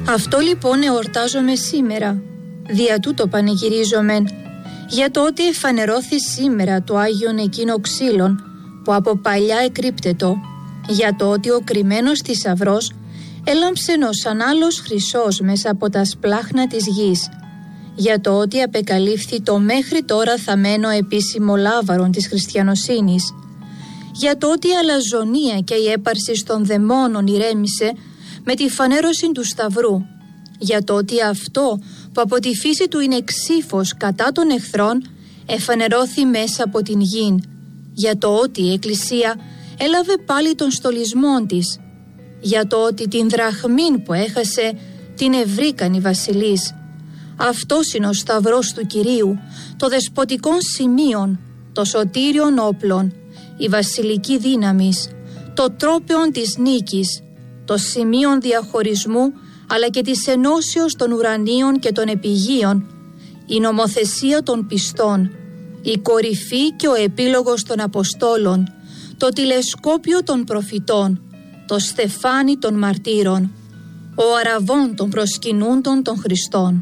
Αυτό λοιπόν εορτάζομαι σήμερα, δια τούτο πανηγυρίζομεν, για το ότι εφανερώθη σήμερα το Άγιον εκείνο ξύλον που από παλιά εκρύπτετο, για το ότι ο κρυμμένος θησαυρός έλαμψεν ως ανάλος χρυσός μέσα από τα σπλάχνα της γης, για το ότι απεκαλύφθη το μέχρι τώρα θαμένο επίσημο λάβαρον της χριστιανοσύνης, για το ότι η αλαζονία και η έπαρση των δαιμόνων ηρέμησε με τη φανέρωση του Σταυρού, για το ότι αυτό που από τη φύση του είναι ξύφος κατά των εχθρών εφανερώθη μέσα από την γην, για το ότι η Εκκλησία έλαβε πάλι τον στολισμό της, για το ότι την δραχμήν που έχασε την ευρήκαν οι βασιλείς. Αυτός είναι ο Σταυρός του Κυρίου, το δεσποτικόν σημείον, το σωτήριον όπλον, η βασιλική δύναμης, το τρόπεον της νίκης, το σημείον διαχωρισμού αλλά και της ενώσεως των ουρανίων και των επιγείων, η νομοθεσία των πιστών, η κορυφή και ο επίλογος των Αποστόλων, το τηλεσκόπιο των προφητών, το στεφάνι των μαρτύρων, ο αραβών των προσκυνούντων των Χριστών.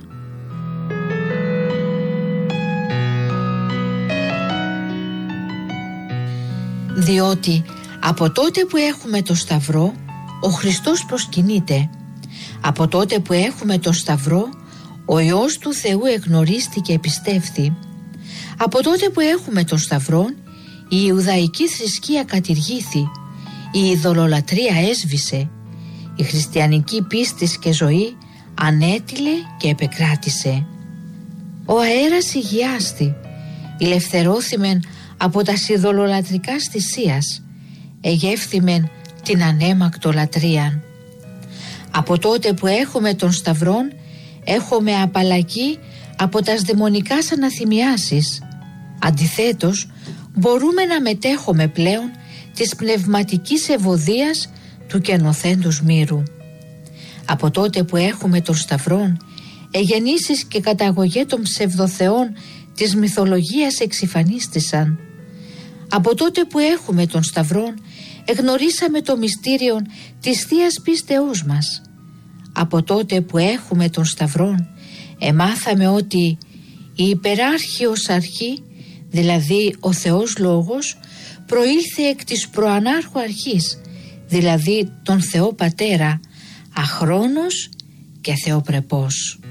Διότι από τότε που έχουμε το Σταυρό, ο Χριστός προσκυνείται. Από τότε που έχουμε το Σταυρό, ο Υιός του Θεού εγνωρίστηκε και πιστεύθη. Από τότε που έχουμε το Σταυρό, η Ιουδαϊκή θρησκεία κατηργήθη, η ειδωλολατρία έσβησε, η χριστιανική πίστης και ζωή ανέτειλε και επεκράτησε. Ο αέρας υγιάστη, ηλευθερώθημεν από τα ειδωλολατρικά θυσίας, εγεύθημεν την ανέμακτο λατρείαν. Από τότε που έχουμε τον Σταυρόν, έχουμε απαλλαγή από τας δαιμονικάς αναθυμιάσεις. Αντιθέτως, μπορούμε να μετέχουμε πλέον της πνευματικής ευωδίας του καινοθέντος μύρου. Από τότε που έχουμε τον Σταυρόν, εγεννήσεις και καταγωγέ των ψευδοθεών της μυθολογίας εξυφανίστησαν. Από τότε που έχουμε τον Σταυρόν, εγνωρίσαμε το μυστήριο της Θείας πίστεώς μας. Από τότε που έχουμε τον Σταυρόν, εμάθαμε ότι η υπεράρχιος αρχή, δηλαδή ο Θεός Λόγος, προήλθε εκ της προανάρχου αρχής, δηλαδή τον Θεό Πατέρα, αχρόνος και θεοπρεπός.